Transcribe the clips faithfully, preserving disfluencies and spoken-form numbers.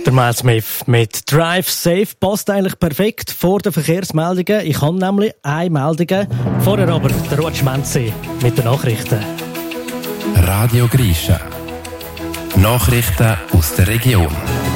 Der Miles Smith mit Drive Safe passt eigentlich perfekt vor den Verkehrsmeldungen. Ich habe nämlich eine Meldung. Vorher aber der Roger Schmenzi mit den Nachrichten. Radio Grisha. Nachrichten aus der Region.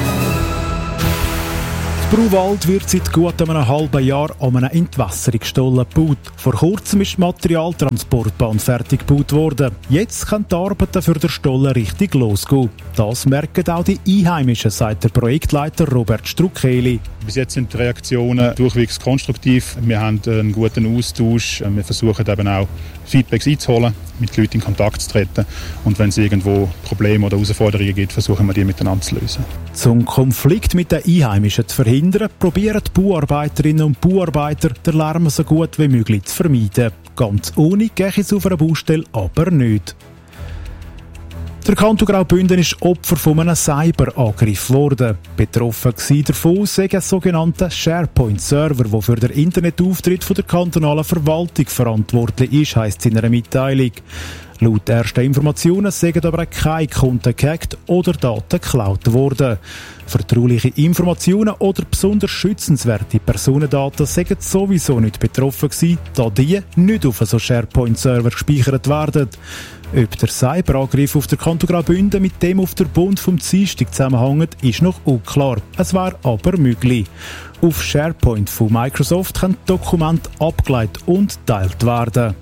In Bruwald wird seit gut einem halben Jahr an einer Entwässerungsstelle gebaut. Vor kurzem ist die Materialtransportbahn fertig gebaut worden. Jetzt können die Arbeiten für die Stelle richtig losgehen. Das merken auch die Einheimischen, sagt der Projektleiter Robert Struckeli. Bis jetzt sind die Reaktionen durchwegs konstruktiv. Wir haben einen guten Austausch. Wir versuchen eben auch Feedbacks einzuholen, mit Leuten in Kontakt zu treten. Und wenn es irgendwo Probleme oder Herausforderungen gibt, versuchen wir die miteinander zu lösen. Zum Konflikt mit den Einheimischen zu verhindern, probieren die Bauarbeiterinnen und Bauarbeiter, den Lärm so gut wie möglich zu vermeiden. Ganz ohne geht es auf einer Baustelle aber nicht. Der Kanton Graubünden ist Opfer von einem Cyberangriff geworden. Betroffen war davon ein sogenannter SharePoint-Server, der für den Internetauftritt der kantonalen Verwaltung verantwortlich ist, heisst es in einer Mitteilung. Laut ersten Informationen sind aber keine Kunden gehackt oder Daten geklaut worden. Vertrauliche Informationen oder besonders schützenswerte Personendaten sind sowieso nicht betroffen gewesen, da die nicht auf so SharePoint-Server gespeichert werden. Ob der Cyberangriff auf der Kanton Graubünden mit dem auf der Bund vom Dienstag zusammenhängt, ist noch unklar. Es wäre aber möglich. Auf SharePoint von Microsoft können Dokumente abgeleitet und geteilt werden.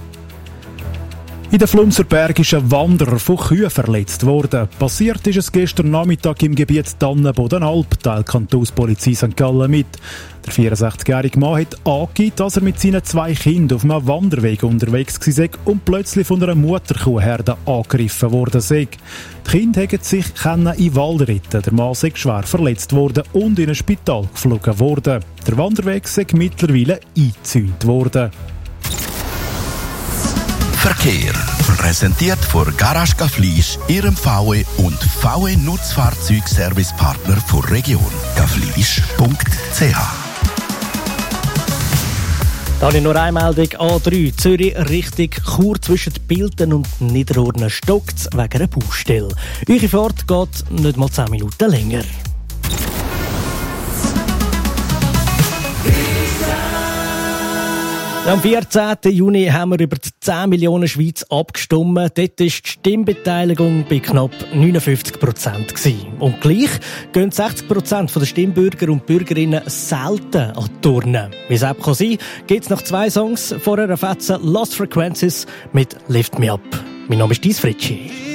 In den Flunzerberg ist ein Wanderer von Kühen verletzt worden. Passiert ist es gestern Nachmittag im Gebiet Dannenbodenalp, teilt die Kantonspolizei Sankt Gallen mit. Der vierundsechzigjährige Mann hat angegeben, dass er mit seinen zwei Kindern auf einem Wanderweg unterwegs war und plötzlich von einer Mutterkuhherde angegriffen worden sei. Die Kinder haben sich in den Wald retten. Der Mann sei schwer verletzt worden und in ein Spital geflogen worden. Der Wanderweg sei mittlerweile eingezäunt worden. Verkehr. Präsentiert von Garage Gaflisch, Ihrem V W und V W Nutzfahrzeugservicepartner der Region. gaflisch punkt c h. Da habe ich nur eine Meldung. A drei Zürich Richtung Chur zwischen Bilten und Niederurnen stockt wegen einer Baustelle. Eure Fahrt geht nicht mal zehn Minuten länger. Am vierzehnten Juni haben wir über die zehn Millionen Schweiz abgestimmt. Dort war die Stimmbeteiligung bei knapp neunundfünfzig Prozent. Und gleich gehen sechzig Prozent der Stimmbürger und Bürgerinnen selten an die Turnen. Wie es eben sein kann, gibt es nach zwei Songs vor einer Fetze Lost Frequencies mit Lift Me Up. Mein Name ist Dies Fritschi.